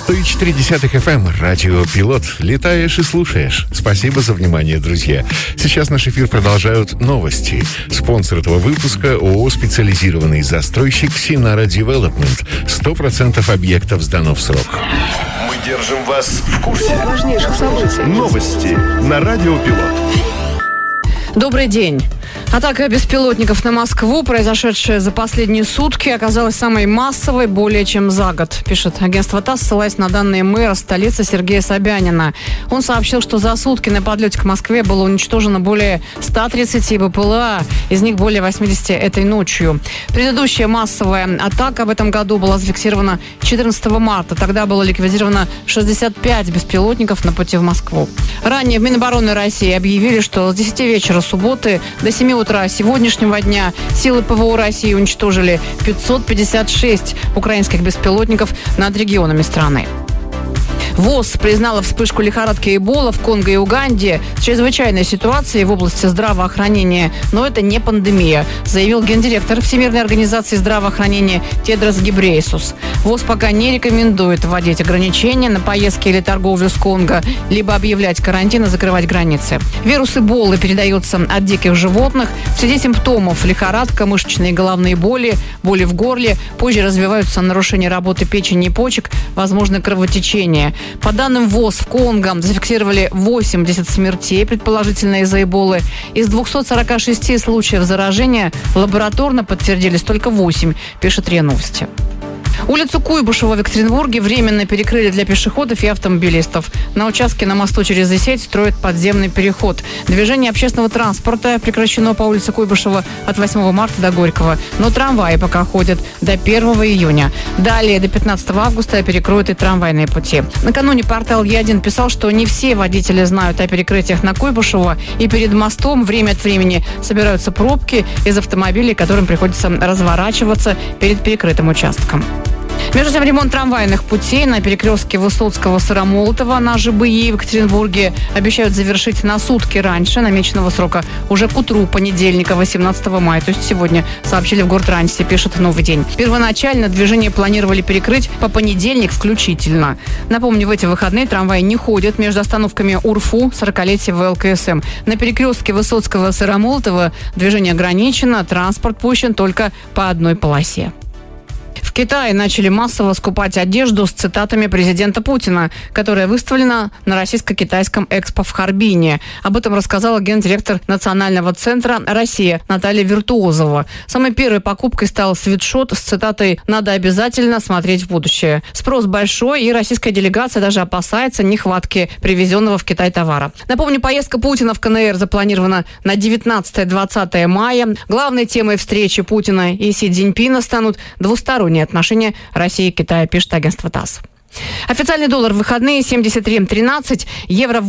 104.10 FM, радио «Пилот». Летаешь и слушаешь. Спасибо за внимание, друзья. Сейчас наш эфир продолжают новости. Спонсор этого выпуска — ООО «Специализированный застройщик Синара Девелопмент». 100% объектов сдано в срок. Мы держим вас в курсе важнейших событий. Новости на радио «Пилот». Добрый день. Атака беспилотников на Москву, произошедшая за последние сутки, оказалась самой массовой более чем за год, пишет агентство ТАСС, ссылаясь на данные мэра столицы Сергея Собянина. Он сообщил, что за сутки на подлете к Москве было уничтожено более 130 БПЛА, из них более 80 этой ночью. Предыдущая массовая атака в этом году была зафиксирована 14 марта. Тогда было ликвидировано 65 беспилотников на пути в Москву. Ранее в Минобороны России объявили, что с 10 вечера субботы до 7 утра сегодняшнего дня силы ПВО России уничтожили 556 украинских беспилотников над регионами страны. ВОЗ признала вспышку лихорадки Эбола в Конго и Уганде чрезвычайной ситуацией в области здравоохранения, но это не пандемия, заявил гендиректор Всемирной организации здравоохранения Тедрос Гебрейесус. ВОЗ пока не рекомендует вводить ограничения на поездки или торговлю с Конго, либо объявлять карантин и закрывать границы. Вирус Эболы передается от диких животных. Среди симптомов лихорадка, мышечные и головные боли, боли в горле, позже развиваются нарушения работы печени и почек, возможно кровотечение. По данным ВОЗ, в Конго зафиксировали 80 смертей, предположительно из-за Эболы. Из 246 случаев заражения лабораторно подтвердились только 8, пишет РИА Новости. Улицу Куйбышева в Екатеринбурге временно перекрыли для пешеходов и автомобилистов. На участке на мосту через Исеть строят подземный переход. Движение общественного транспорта прекращено по улице Куйбышева от 8 марта до Горького. Но трамваи пока ходят до 1 июня. Далее, до 15 августа перекроют и трамвайные пути. Накануне портал Е1 писал, что не все водители знают о перекрытиях на Куйбышева. И перед мостом время от времени собираются пробки из автомобилей, которым приходится разворачиваться перед перекрытым участком. Между тем, ремонт трамвайных путей на перекрестке Высоцкого-Сыромолотова на ЖБИ в Екатеринбурге обещают завершить на сутки раньше намеченного срока, уже к утру понедельника, 18 мая, то есть сегодня, сообщили в Гортрансе, пишет «Новый день». Первоначально движение планировали перекрыть по понедельник включительно. Напомню, в эти выходные трамваи не ходят между остановками УРФУ, 40-летие ВЛКСМ. На перекрестке Высоцкого-Сыромолотова движение ограничено, транспорт пущен только по одной полосе. В Китае начали массово скупать одежду с цитатами президента Путина, которая выставлена на российско-китайском экспо в Харбине. Об этом рассказала гендиректор Национального центра «Россия» Наталья Виртуозова. Самой первой покупкой стал свитшот с цитатой «Надо обязательно смотреть в будущее». Спрос большой, и российская делегация даже опасается нехватки привезенного в Китай товара. Напомню, поездка Путина в КНР запланирована на 19-20 мая. Главной темой встречи Путина и Си Цзиньпина станут двусторонние отношения России и Китая, пишет агентство ТАСС. Официальный доллар в выходные 73.13, евро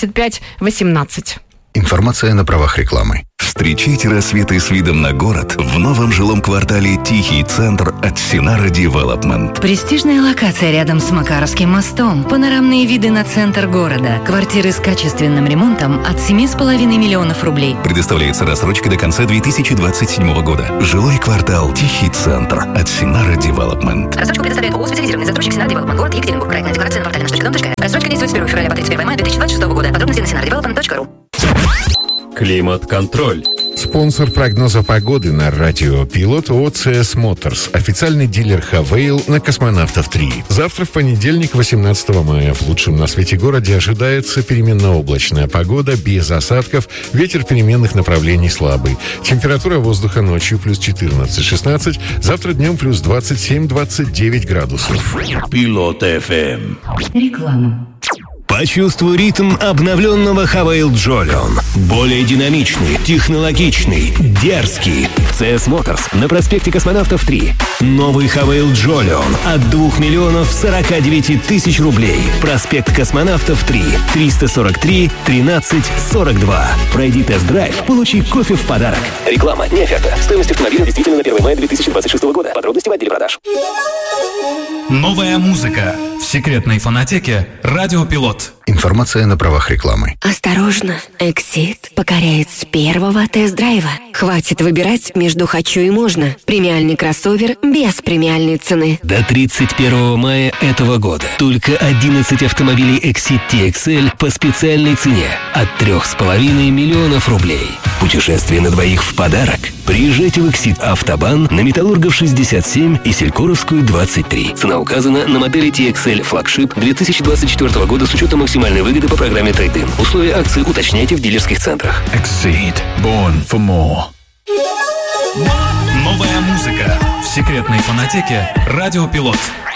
85.18. Информация на правах рекламы. Встречайте рассветы с видом на город в новом жилом квартале «Тихий центр» от Синара Девелопмент. Престижная локация рядом с Макаровским мостом. Панорамные виды на центр города. Квартиры с качественным ремонтом от 7,5 миллионов рублей. Предоставляется рассрочка до конца 2027 года. Жилой квартал «Тихий центр» от Синара Девелопмент. Рассрочку предоставляет ООО «Специализированный застройщик Синара Девелопмент». Город Екатеринбург. Проектная декларация на портале наш.дом.ру. Рассрочка действует с 1 февраля по 31 мая 2026 года. Подробности на sinaradевелопмент.ру. Климат-контроль. Спонсор прогноза погоды на радио «Пилот» ООО «CS Motors», официальный дилер «Хавейл» на Космонавтов 3. Завтра, в понедельник, 18 мая, в лучшем на свете городе ожидается переменно-облачная погода, без осадков, ветер переменных направлений слабый. Температура воздуха ночью плюс 14-16, завтра днем плюс 27-29 градусов. Пилот FM. Реклама. Почувствуй ритм обновленного Хавейл Джолион. Более динамичный, технологичный, дерзкий. В CS Motors на проспекте Космонавтов 3. Новый Хавейл Джолион от 2 миллионов 49 тысяч рублей. Проспект Космонавтов 3. 343 13 42. Пройди тест-драйв, получи кофе в подарок. Реклама, не оферта. Стоимость автомобиля действительно на 1 мая 2026 года. Подробности в отделе продаж. Новая музыка. секретной фонотеке «Радиопилот». Информация на правах рекламы. Осторожно, Эксид покоряет с первого тест-драйва. Хватит выбирать между «хочу» и «можно». Премиальный кроссовер без премиальной цены. До 31 мая этого года только 11 автомобилей Exit TXL по специальной цене от 3,5 миллионов рублей. Путешествие на двоих в подарок. Приезжайте в Exit Автобан на Металлургов 67 и Селькоровскую 23. Цена указана на модели TXL флагшип 2024 года с учетом максимальной выгоды по программе Трейд-ин. Условия акции уточняйте в дилерских центрах. Exceed. Born for more. Новая музыка в секретной фонотеке «Радиопилот».